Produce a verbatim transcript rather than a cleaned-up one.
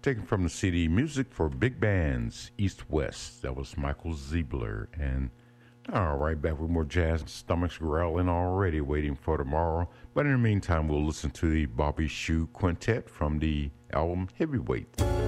Taken from the C D Music for Big Bands, East West. That was Michael Ziebler. And all right, back with more jazz. Stomachs growling already, waiting for tomorrow. But in the meantime, we'll listen to the Bobby Shew Quintet from the album Heavyweight.